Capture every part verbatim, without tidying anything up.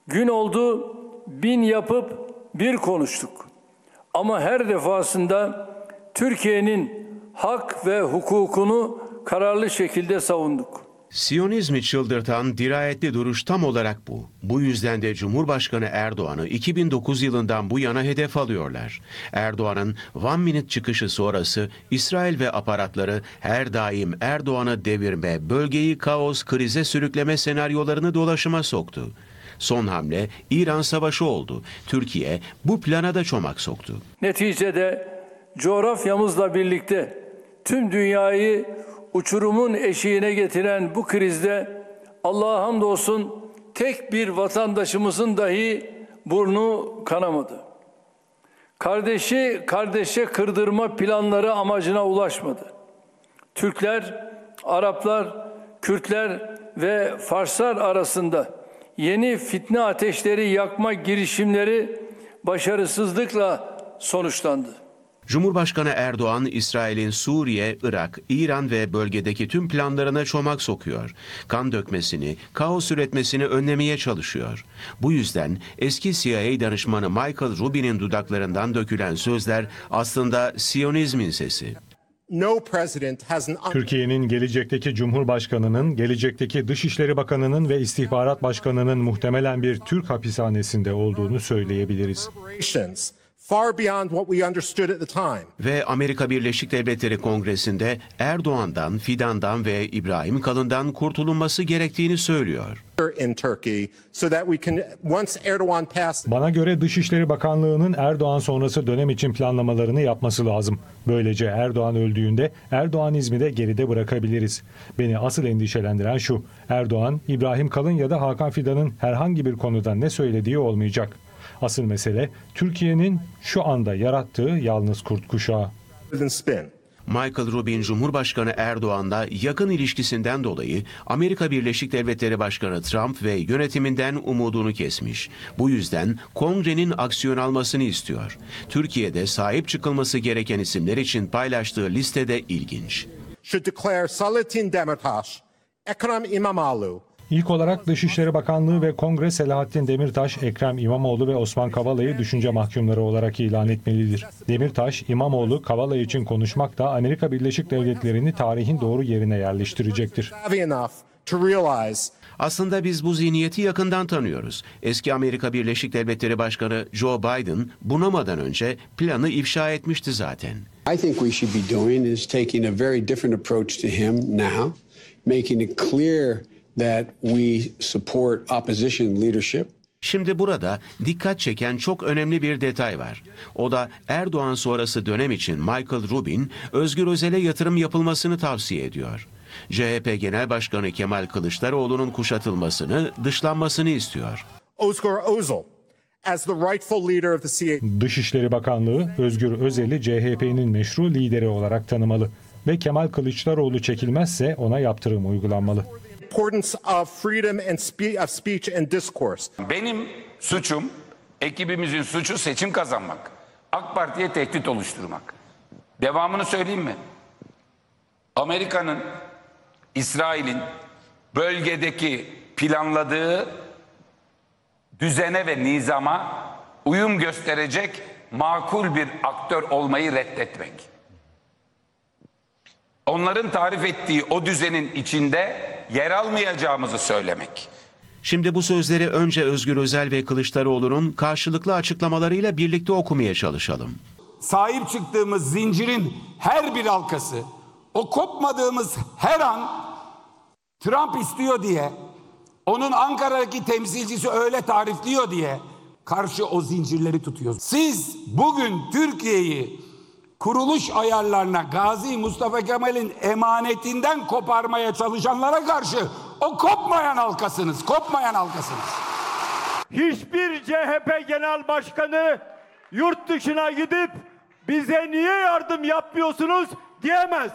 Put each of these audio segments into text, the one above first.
Gün oldu bin yapıp bir konuştuk. Ama her defasında Türkiye'nin hak ve hukukunu kararlı şekilde savunduk. Siyonizmi çıldırtan dirayetli duruş tam olarak bu. Bu yüzden de Cumhurbaşkanı Erdoğan'ı iki bin dokuz yılından bu yana hedef alıyorlar. Erdoğan'ın One Minute çıkışı sonrası İsrail ve aparatları her daim Erdoğan'ı devirme, bölgeyi kaos, krize sürükleme senaryolarını dolaşıma soktu. Son hamle İran Savaşı oldu. Türkiye bu plana da çomak soktu. Neticede coğrafyamızla birlikte tüm dünyayı uçurumun eşiğine getiren bu krizde Allah'a hamdolsun tek bir vatandaşımızın dahi burnu kanamadı. Kardeşi kardeşe kırdırma planları amacına ulaşmadı. Türkler, Araplar, Kürtler ve Farslar arasında yeni fitne ateşleri yakma girişimleri başarısızlıkla sonuçlandı. Cumhurbaşkanı Erdoğan, İsrail'in Suriye, Irak, İran ve bölgedeki tüm planlarına çomak sokuyor. Kan dökmesini, kaos üretmesini önlemeye çalışıyor. Bu yüzden eski C I A danışmanı Michael Rubin'in dudaklarından dökülen sözler aslında Siyonizmin sesi. Türkiye'nin gelecekteki Cumhurbaşkanı'nın, gelecekteki Dışişleri Bakanı'nın ve İstihbarat Başkanı'nın muhtemelen bir Türk hapishanesinde olduğunu söyleyebiliriz. Far beyond what we understood at the time. Ve Amerika Birleşik Devletleri Kongresi'nde Erdoğan'dan, Fidan'dan ve İbrahim Kalın'dan kurtulunması gerektiğini söylüyor. In Turkey, so that we can once Erdogan passed. Bana göre Dışişleri Bakanlığı'nın Erdoğan sonrası dönem için planlamalarını yapması lazım. Böylece Erdoğan öldüğünde Erdoğanizmi de geride bırakabiliriz. Beni asıl endişelendiren şu: Erdoğan, İbrahim Kalın ya da Hakan Fidan'ın herhangi bir konuda ne söylediği olmayacak. Asıl mesele Türkiye'nin şu anda yarattığı yalnız kurt kuşağı. Michael Rubin, Cumhurbaşkanı Erdoğan'la yakın ilişkisinden dolayı Amerika Birleşik Devletleri Başkanı Trump ve yönetiminden umudunu kesmiş. Bu yüzden Kongre'nin aksiyon almasını istiyor. Türkiye'de sahip çıkılması gereken isimler için paylaştığı listede ilginç. Should declare Selahattin Demirtaş, Ekrem İmamoğlu. İlk olarak Dışişleri Bakanlığı ve Kongre Selahattin Demirtaş, Ekrem İmamoğlu ve Osman Kavala'yı düşünce mahkumları olarak ilan etmelidir. Demirtaş, İmamoğlu, Kavala için konuşmak da Amerika Birleşik Devletleri'ni tarihin doğru yerine yerleştirecektir. Aslında biz bu zihniyeti yakından tanıyoruz. Eski Amerika Birleşik Devletleri Başkanı Joe Biden bunamadan önce planı ifşa etmişti zaten. I think we should be doing is taking a very different approach to him now, making it clear that we support opposition leadership. Şimdi burada dikkat çeken çok önemli bir detay var. O da Erdoğan sonrası dönem için Michael Rubin, Özgür Özel'e yatırım yapılmasını tavsiye ediyor. C H P Genel Başkanı Kemal Kılıçdaroğlu'nun kuşatılmasını, dışlanmasını istiyor. Özgür Özel, as the rightful leader of the C I A. Dışişleri Bakanlığı, Özgür Özel'i C H P'nin meşru lideri olarak tanımalı ve Kemal Kılıçdaroğlu çekilmezse ona yaptırım uygulanmalı. Of freedom and spe- of speech and discourse. Benim suçum, ekibimizin suçu seçim kazanmak. AK Parti'ye tehdit oluşturmak. Devamını söyleyeyim mi? Amerika'nın, İsrail'in bölgedeki planladığı düzene ve nizama uyum gösterecek makul bir aktör olmayı reddetmek. Onların tarif ettiği o düzenin içinde yer almayacağımızı söylemek. Şimdi bu sözleri önce Özgür Özel ve Kılıçdaroğlu'nun karşılıklı açıklamalarıyla birlikte okumaya çalışalım. Sahip çıktığımız zincirin her bir halkası, o kopmadığımız her an Trump istiyor diye, onun Ankara'daki temsilcisi öyle tarifliyor diye karşı o zincirleri tutuyoruz. Siz bugün Türkiye'yi kuruluş ayarlarına Gazi Mustafa Kemal'in emanetinden koparmaya çalışanlara karşı o kopmayan halkasınız, kopmayan halkasınız. Hiçbir C H P Genel Başkanı yurt dışına gidip bize niye yardım yapmıyorsunuz diyemez.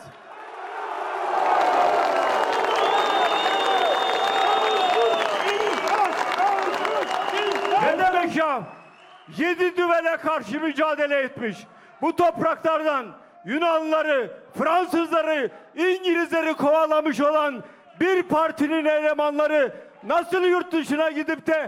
Ne demek ya? Yedi düvele karşı mücadele etmiş. Bu topraklardan Yunanlıları, Fransızları, İngilizleri kovalamış olan bir partinin elemanları nasıl yurt dışına gidip de